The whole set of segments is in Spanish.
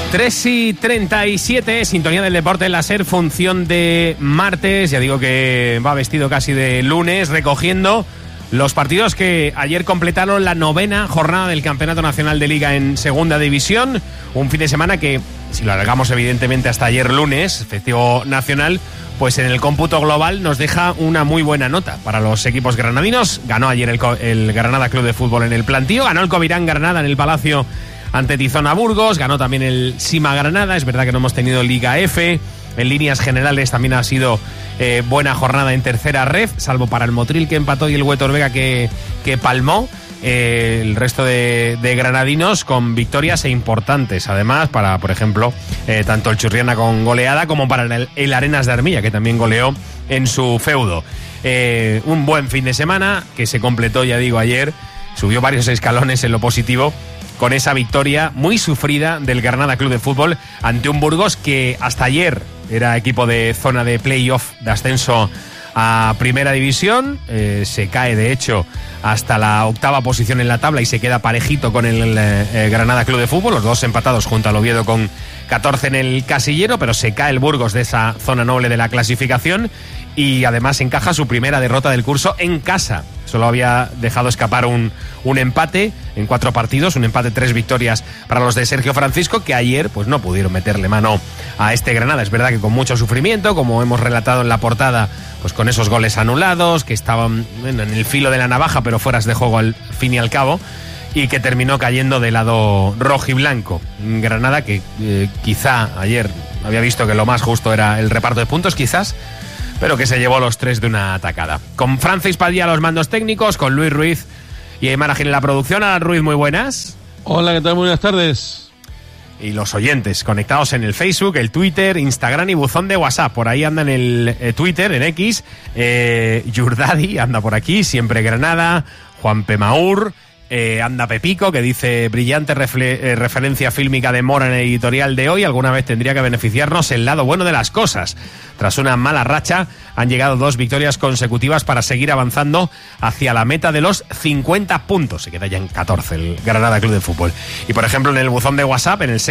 3:37, sintonía del deporte en la SER, función de martes. Ya digo que va vestido casi de lunes, recogiendo los partidos que ayer completaron la 9ª jornada del Campeonato Nacional de Liga en Segunda División. Un fin de semana que, si lo alargamos evidentemente hasta ayer lunes, festivo nacional, pues en el cómputo global nos deja una muy buena nota para los equipos granadinos. Ganó ayer el Granada Club de Fútbol en el Plantío, ganó el Covirán Granada en el Palacio ante Tizona Burgos, ganó también el Sima Granada. Es verdad que no hemos tenido Liga F. En líneas generales también ha sido buena jornada en tercera ref, salvo para el Motril que empató y el Huetor Vega que palmó. El resto de granadinos con victorias importantes, además para, por ejemplo, tanto el Churriana con goleada como para el Arenas de Armilla, que también goleó en su feudo. Un buen fin de semana que se completó, ya digo, ayer. Subió varios escalones en lo positivo con esa victoria muy sufrida del Granada Club de Fútbol ante un Burgos que hasta ayer era equipo de zona de playoff de ascenso a Primera División. Se cae, de hecho, hasta la 8ª posición en la tabla y se queda parejito con el Granada Club de Fútbol, los dos empatados junto al Oviedo con 14 en el casillero, pero se cae el Burgos de esa zona noble de la clasificación y además encaja su primera derrota del curso en casa. Solo había dejado escapar un empate en 4 partidos, un empate, 3 victorias para los de Sergio Francisco, que ayer pues no pudieron meterle mano a este Granada. Es verdad que con mucho sufrimiento, como hemos relatado en la portada, pues con esos goles anulados, que estaban en el filo de la navaja, pero fueras de juego al fin y al cabo, y que terminó cayendo del lado rojiblanco. Granada que quizá ayer había visto que lo más justo era el reparto de puntos, quizás, pero que se llevó los 3 de una atacada. Con Francis Padilla a los mandos técnicos, con Luis Ruiz y Aymar Agil en la producción. Alan Ruiz, muy buenas. Hola, ¿qué tal? Muy buenas tardes. Y los oyentes conectados en el Facebook, el Twitter, Instagram y buzón de WhatsApp. Por ahí anda en el Twitter, en X. Yurdadi anda por aquí, siempre Granada. Juan Pemaur. Anda Pepico, que dice: brillante referencia fílmica de Mora en el editorial de hoy. Alguna vez tendría que beneficiarnos el lado bueno de las cosas. Tras una mala racha, han llegado 2 victorias consecutivas para seguir avanzando hacia la meta de los 50 puntos. Se queda ya en 14 el Granada Club de Fútbol. Y por ejemplo, en el buzón de WhatsApp, en el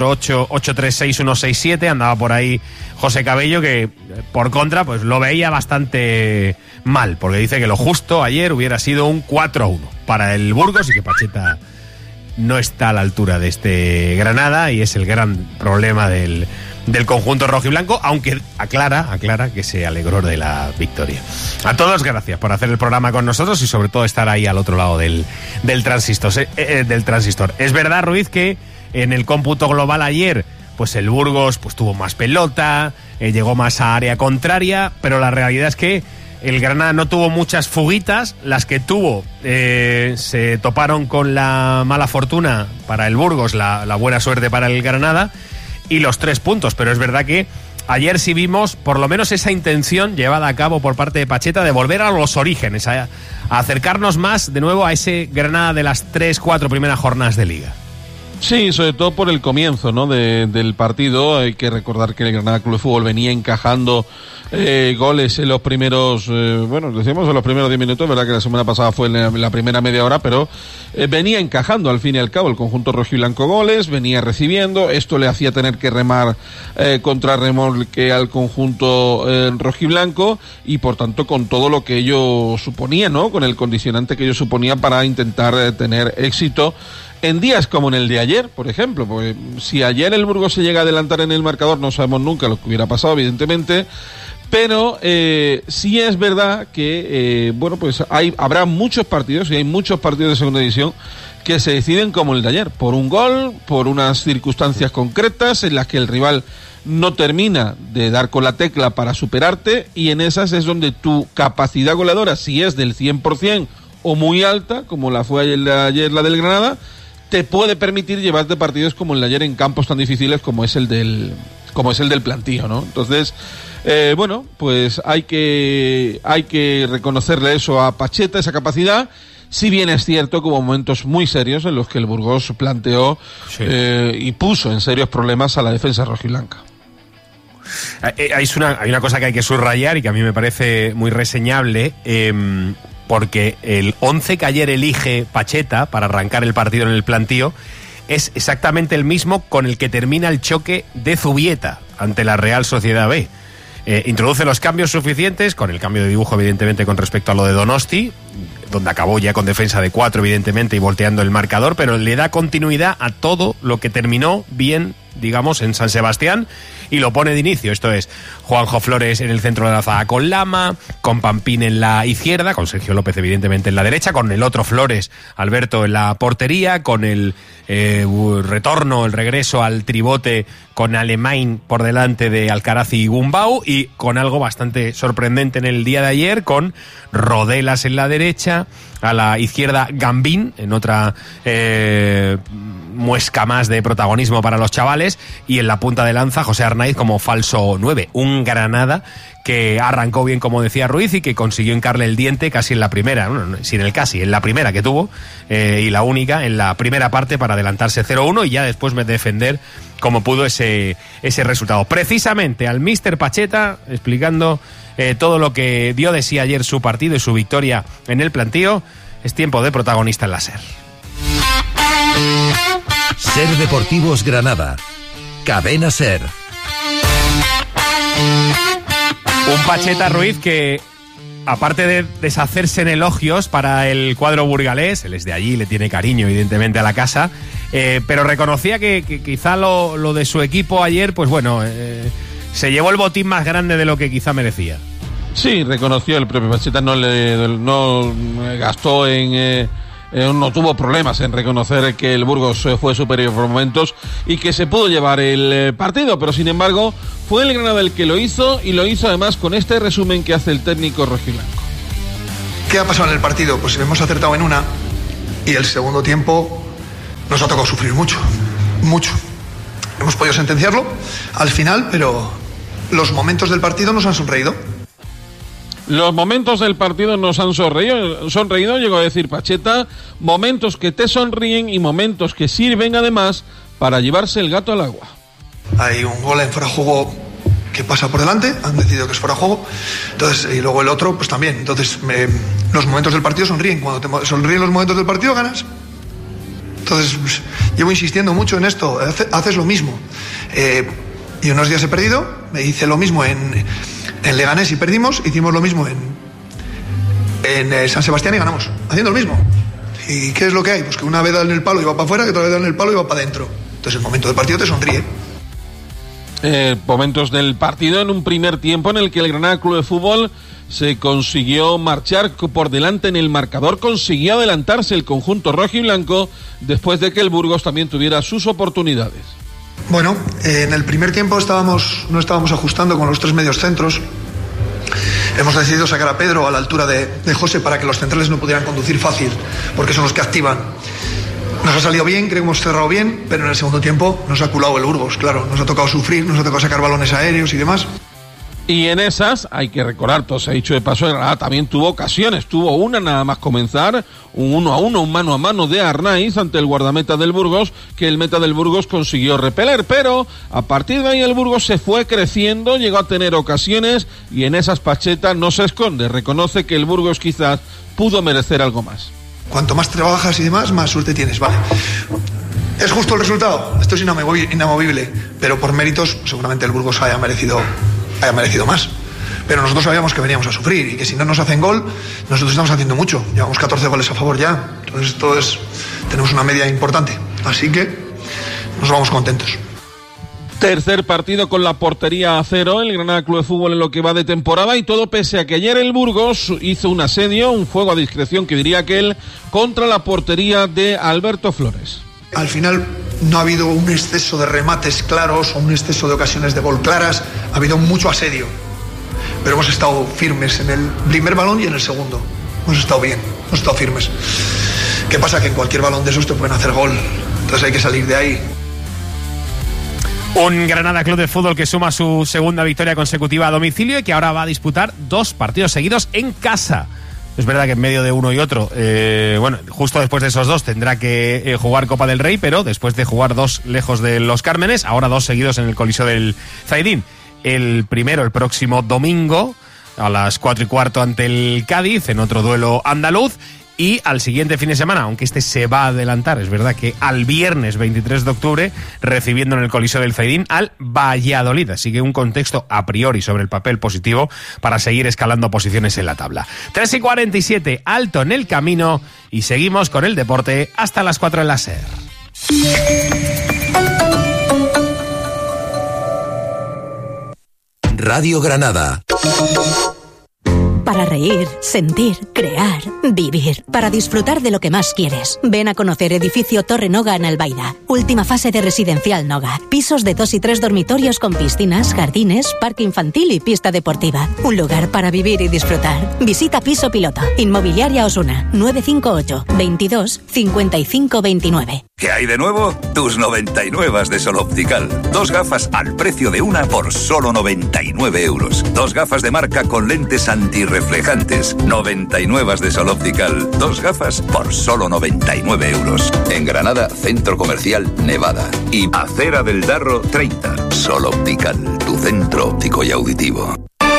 648-836-167, andaba por ahí José Cabello, que por contra pues lo veía bastante mal, porque dice que lo justo ayer hubiera sido un 4-1 para el Burgos y que Pacheta no está a la altura de este Granada, y es el gran problema del conjunto rojiblanco, aunque aclara que se alegró de la victoria. A todos, gracias por hacer el programa con nosotros y sobre todo estar ahí al otro lado del transistor. Es verdad, Ruiz, que en el cómputo global ayer pues el Burgos pues tuvo más pelota, llegó más a área contraria, pero la realidad es que el Granada no tuvo muchas fuguitas. Las que tuvo se toparon con la mala fortuna para el Burgos, la buena suerte para el Granada y los 3 puntos. Pero es verdad que ayer sí vimos por lo menos esa intención llevada a cabo por parte de Pacheta de volver a los orígenes, a acercarnos más de nuevo a ese Granada de las 3-4 primeras jornadas de Liga. Sí, sobre todo por el comienzo, ¿no? del partido. Hay que recordar que el Granada Club de Fútbol venía encajando goles en los primeros, decíamos en los primeros 10 minutos, verdad que la semana pasada fue en la primera media hora, pero venía encajando al fin y al cabo el conjunto rojiblanco goles, venía recibiendo, esto le hacía tener que remar contra remolque al conjunto rojiblanco, y por tanto con todo lo que ello suponía, ¿no? Con el condicionante que ello suponía para intentar tener éxito en días como en el de ayer, por ejemplo. Porque si ayer el Burgos se llega a adelantar en el marcador, no sabemos nunca lo que hubiera pasado, evidentemente, pero sí es verdad que habrá muchos partidos, y hay muchos partidos de segunda división que se deciden como el de ayer, por un gol, por unas circunstancias concretas en las que el rival no termina de dar con la tecla para superarte, y en esas es donde tu capacidad goleadora, si es del 100% o muy alta, como la fue ayer la del Granada, te puede permitir llevarte partidos como el de ayer en campos tan difíciles como es el del Plantío, ¿no? Entonces, pues hay que reconocerle eso a Pacheta, esa capacidad. Si bien es cierto que hubo momentos muy serios en los que el Burgos planteó y puso en serios problemas a la defensa rojiblanca. Hay una cosa que hay que subrayar y que a mí me parece muy reseñable, porque el 11 que ayer elige Pacheta para arrancar el partido en el Plantío es exactamente el mismo con el que termina el choque de Zubieta ante la Real Sociedad B. Introduce los cambios suficientes, con el cambio de dibujo evidentemente con respecto a lo de Donosti, donde acabó ya con defensa de 4 evidentemente y volteando el marcador, pero le da continuidad a todo lo que terminó bien, digamos, en San Sebastián, y lo pone de inicio. Esto es Juanjo Flores en el centro de la zaga con Lama, con Pampín en la izquierda, con Sergio López evidentemente en la derecha, con el otro Flores, Alberto, en la portería, con el retorno, el regreso al tribote con Alemán por delante de Alcaraz y Gumbau, y con algo bastante sorprendente en el día de ayer, con Rodelas en la derecha, a la izquierda Gambín, en otra muesca más de protagonismo para los chavales, y en la punta de lanza José Arnaiz como falso 9, un Granada que arrancó bien, como decía Ruiz, y que consiguió hincarle el diente casi en la primera, bueno, sin el casi, en la primera que tuvo, y la única en la primera parte para adelantarse 0-1 y ya después defender como pudo ese resultado. Precisamente al míster Pacheta explicando todo lo que dio de sí ayer su partido y su victoria en el plantío. Es tiempo de protagonista en la SER. SER Deportivos Granada, Cadena SER. Un Pacheta, Ruiz, que aparte de deshacerse en elogios para el cuadro burgalés, él es de allí, le tiene cariño evidentemente a la casa, pero reconocía que quizá lo de su equipo ayer, pues bueno, se llevó el botín más grande de lo que quizá merecía. Sí, reconoció el propio Pacheta, no gastó no tuvo problemas en reconocer que el Burgos fue superior por momentos y que se pudo llevar el partido, pero sin embargo fue el Granada el que lo hizo, y lo hizo además con este resumen que hace el técnico rojiblanco. ¿Qué ha pasado en el partido? Pues hemos acertado en una, y el segundo tiempo nos ha tocado sufrir mucho. Hemos podido sentenciarlo al final, pero los momentos del partido nos han sonreído. Los momentos del partido nos han sonreído, llegó a decir Pacheta, momentos que te sonríen y momentos que sirven además para llevarse el gato al agua. Hay un gol en fuera de juego que pasa por delante, han decidido que es fuera de juego, entonces, y luego el otro pues también. Entonces los momentos del partido sonríen, cuando te sonríen los momentos del partido ganas. Entonces pues, llevo insistiendo mucho en esto, haces lo mismo, y unos días he perdido, me hice lo mismo en Leganés y perdimos, hicimos lo mismo en San Sebastián y ganamos, haciendo lo mismo. ¿Y qué es lo que hay? Pues que una vez da en el palo y va para afuera, que otra vez da en el palo y va para adentro. Entonces el momento del partido te sonríe. Momentos del partido en un primer tiempo en el que el Granada Club de Fútbol se consiguió marchar por delante en el marcador, consiguió adelantarse el conjunto rojiblanco después de que el Burgos también tuviera sus oportunidades. Bueno, en el primer tiempo no estábamos ajustando con los 3 medios centros. Hemos decidido sacar a Pedro a la altura de José para que los centrales no pudieran conducir fácil, porque son los que activan. Nos ha salido bien, creo que hemos cerrado bien, pero en el segundo tiempo nos ha culado el Burgos, claro. Nos ha tocado sufrir, nos ha tocado sacar balones aéreos y demás. Y en esas, hay que recordar, todo se ha dicho de paso, el Granada también tuvo ocasiones. Tuvo una nada más comenzar, un 1-1, un mano a mano de Arnaiz ante el guardameta del Burgos, que el meta del Burgos consiguió repeler. Pero a partir de ahí el Burgos se fue creciendo, llegó a tener ocasiones, y en esas Pacheta no se esconde. Reconoce que el Burgos quizás pudo merecer algo más. Cuanto más trabajas y demás, más suerte tienes, vale. ¿Es justo el resultado? Esto es inamovible, pero por méritos seguramente el Burgos haya merecido más. Pero nosotros sabíamos que veníamos a sufrir y que si no nos hacen gol, nosotros estamos haciendo mucho. Llevamos 14 goles a favor ya. Entonces tenemos una media importante. Así que nos vamos contentos. Tercer partido con la portería a 0, el Granada Club de Fútbol en lo que va de temporada, y todo pese a que ayer el Burgos hizo un asedio, un fuego a discreción que diría aquel, contra la portería de Alberto Flores. Al final no ha habido un exceso de remates claros o un exceso de ocasiones de gol claras, ha habido mucho asedio, pero hemos estado firmes en el primer balón y en el segundo. Hemos estado bien, hemos estado firmes. ¿Qué pasa? Que en cualquier balón de esos te pueden hacer gol, entonces hay que salir de ahí. Un Granada Club de Fútbol que suma su segunda victoria consecutiva a domicilio y que ahora va a disputar 2 partidos seguidos en casa. Es verdad que en medio de uno y otro, bueno, justo después de esos 2 tendrá que jugar Copa del Rey, pero después de jugar 2 lejos de los Cármenes, ahora 2 seguidos en el Coliseo del Zaidín. El primero el próximo domingo a las 4:15 ante el Cádiz en otro duelo andaluz, y al siguiente fin de semana, aunque este se va a adelantar, es verdad que al viernes 23 de octubre, recibiendo en el Coliseo del Zaidín al Valladolid. Así que un contexto a priori sobre el papel positivo para seguir escalando posiciones en la tabla. 3:47, alto en el camino y seguimos con el deporte hasta las 4 en la SER. Radio Granada. Para reír, sentir, crear, vivir. Para disfrutar de lo que más quieres. Ven a conocer Edificio Torre Noga en Albaida. Última fase de Residencial Noga. Pisos de 2 y 3 dormitorios con piscinas, jardines, parque infantil y pista deportiva. Un lugar para vivir y disfrutar. Visita Piso Piloto. Inmobiliaria Osuna. 958 22 55 29. ¿Qué hay de nuevo? Tus 99 de Sol Optical. 2 gafas al precio de una por solo 99 euros. 2 gafas de marca con lentes antirreflejantes. 99 de Sol Optical. 2 gafas por solo 99 euros. En Granada, Centro Comercial Nevada. Y Acera del Darro 30. Sol Optical, tu centro óptico y auditivo.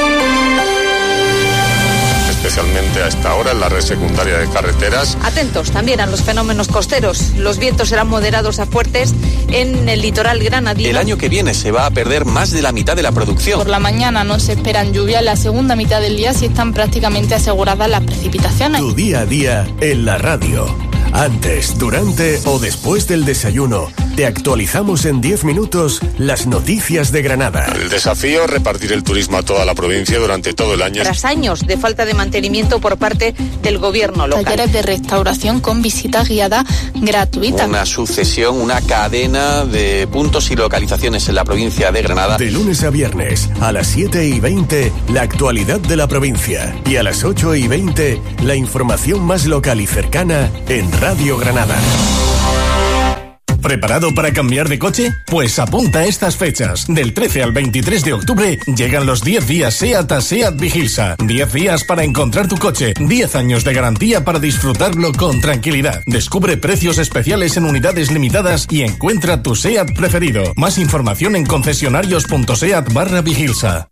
Especialmente a esta hora en la red secundaria de carreteras. Atentos también a los fenómenos costeros. Los vientos serán moderados a fuertes en el litoral granadino. El año que viene se va a perder más de la mitad de la producción. Por la mañana no se esperan lluvias, en la segunda mitad del día sí están prácticamente aseguradas las precipitaciones. Tu día a día en la radio. Antes, durante o después del desayuno, te actualizamos en 10 minutos las noticias de Granada. El desafío es repartir el turismo a toda la provincia durante todo el año. Tras años de falta de mantenimiento por parte del gobierno local. Talleres de restauración con visitas guiadas gratuitas. Una sucesión, una cadena de puntos y localizaciones en la provincia de Granada. De lunes a viernes, a las 7:20, la actualidad de la provincia. Y a las 8:20, la información más local y cercana en Radio Granada. ¿Preparado para cambiar de coche? Pues apunta a estas fechas. Del 13 al 23 de octubre llegan los 10 días SEAT a SEAT Vigilsa. 10 días para encontrar tu coche. 10 años de garantía para disfrutarlo con tranquilidad. Descubre precios especiales en unidades limitadas y encuentra tu SEAT preferido. Más información en concesionarios.seat/Vigilsa.